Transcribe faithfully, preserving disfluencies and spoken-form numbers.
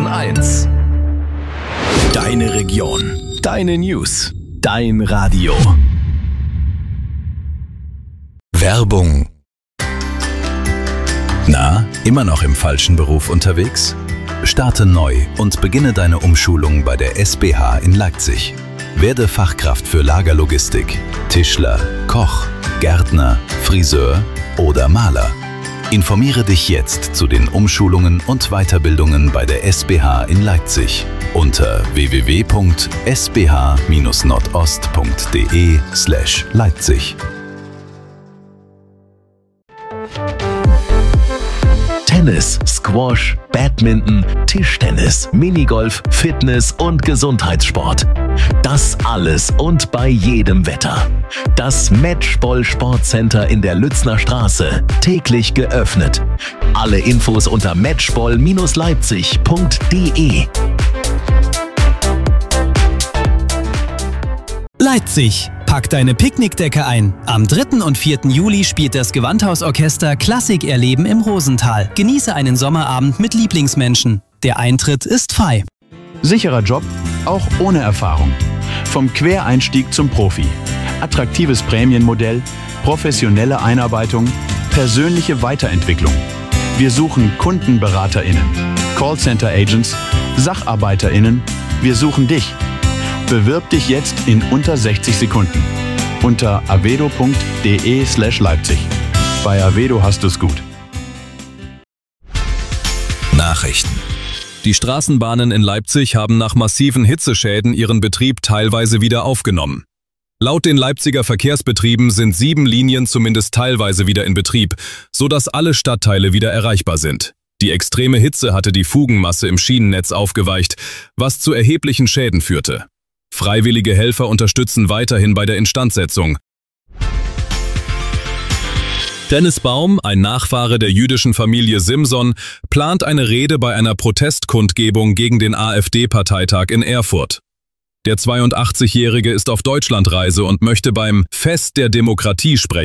eins. Deine Region, deine News, dein Radio. Werbung. Na, immer noch im falschen Beruf unterwegs? Starte neu und beginne deine Umschulung bei der S B H in Leipzig. Werde Fachkraft für Lagerlogistik, Tischler, Koch, Gärtner, Friseur oder Maler. Informiere dich jetzt zu den Umschulungen und Weiterbildungen bei der S B H in Leipzig unter w w w punkt s b h dash nordost punkt d e slash Leipzig. Tennis, Squash, Badminton, Tischtennis, Minigolf, Fitness und Gesundheitssport. Das alles und bei jedem Wetter. Das Matchball Sportcenter in der Lützner Straße. Täglich geöffnet. Alle Infos unter matchball dash leipzig punkt d e. Leipzig. Pack deine Picknickdecke ein. Am dritten und vierten Juli spielt das Gewandhausorchester Klassik erleben im Rosental. Genieße einen Sommerabend mit Lieblingsmenschen. Der Eintritt ist frei. Sicherer Job, auch ohne Erfahrung. Vom Quereinstieg zum Profi. Attraktives Prämienmodell, professionelle Einarbeitung, persönliche Weiterentwicklung. Wir suchen KundenberaterInnen, Callcenter-Agents, SacharbeiterInnen. Wir suchen dich. Bewirb dich jetzt in unter sechzig Sekunden unter avedo punkt d e slash Leipzig. Bei Avedo hast du's gut. Nachrichten. Die Straßenbahnen in Leipzig haben nach massiven Hitzeschäden ihren Betrieb teilweise wieder aufgenommen. Laut den Leipziger Verkehrsbetrieben sind sieben Linien zumindest teilweise wieder in Betrieb, sodass alle Stadtteile wieder erreichbar sind. Die extreme Hitze hatte die Fugenmasse im Schienennetz aufgeweicht, was zu erheblichen Schäden führte. Freiwillige Helfer unterstützen weiterhin bei der Instandsetzung. Dennis Baum, ein Nachfahre der jüdischen Familie Simson, plant eine Rede bei einer Protestkundgebung gegen den AfD-Parteitag in Erfurt. Der zweiundachtzigjährige ist auf Deutschlandreise und möchte beim Fest der Demokratie sprechen.